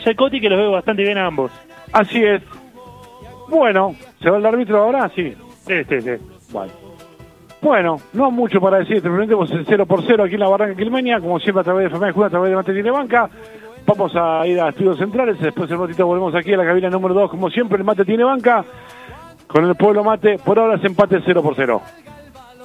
Coti, que los veo bastante bien a ambos. Así es. Bueno, ¿se va el árbitro ahora? Sí. Sí. Bueno, no mucho para decir, terminemos el 0-0 aquí en la Barranca Quilmeña, como siempre a través de Fernández Juda, a través de Mate Tiene Banca. Vamos a ir a Estudios Centrales, después en un ratito volvemos aquí a la cabina número 2, como siempre, el Mate Tiene Banca, con el Pueblo Mate, por ahora se empate 0-0.